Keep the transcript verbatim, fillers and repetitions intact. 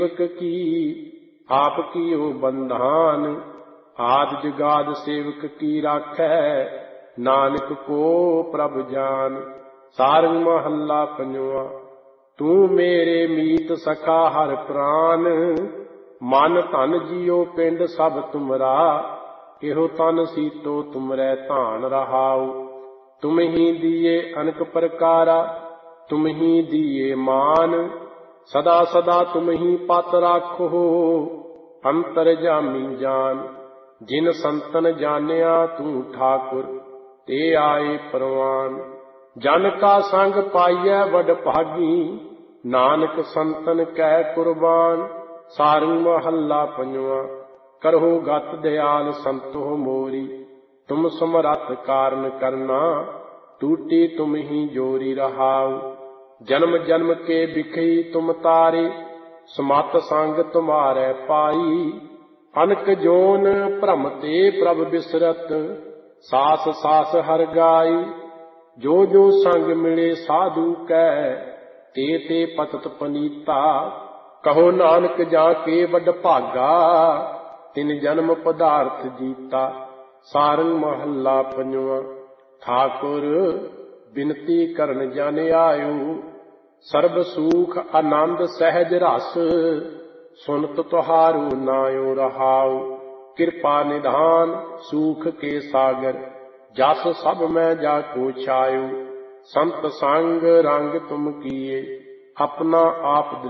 की आप कियो बंधान। आद जुगाद सेवक की राखै नानक को प्रभ जान। सारंग महला पंजवा। तू मेरे मीत सखा हर प्राण। मन धन जियो पिंड सब तुमरा। एहो तन सीतो तुमरै धान रहाओ। तुम ही दिए अनक प्रकारा तुम ही दिए मान। सदा सदा तुम ही पत राखो अंतर जामी जान। जिन संतन जानिया तू ठाकुर ते आए परवान। जन का संग पाइयै वड भागी नानक संतन कै कुर्बान। सारंग महला पंजवा। करहो गत दयाल संतो मोरी। तुम समरथ कारण करना टूटी तुम ही जोरी रहाओ। जन्म जन्म के बिखई तुम तारे समत संग तुम्हारे पाई। अनक जोन भ्रम ते प्रभ बिसरत सास सास हर गाई। जो जो संग मिले साधु कै ते ते पतत पनीता। कहो नानक जाके वड भागा तिन जन्म पदार्थ जीता। सारंग महला पंजवा। ठाकुर बिनती करन जन आयो। सर्ब सुख आनंद सहज रस सुनत तुहारू नायो रहाओ। कृपा निधान सुख के सागर जस सब मैं जाको छायो। संत संग रंग तुम किए अपना आप